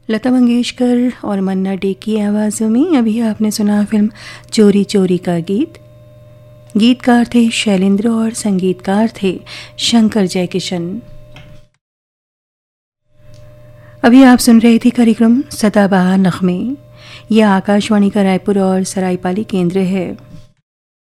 लता मंगेशकर और मन्ना डे की आवाज़ों में अभी आपने सुना फिल्म चोरी चोरी का गीत। गीतकार थे शैलेंद्र और संगीतकार थे शंकर जयकिशन। अभी आप सुन रहे थे कार्यक्रम सदाबहार नग़मे। यह आकाशवाणी का रायपुर और सरायपाली केंद्र है।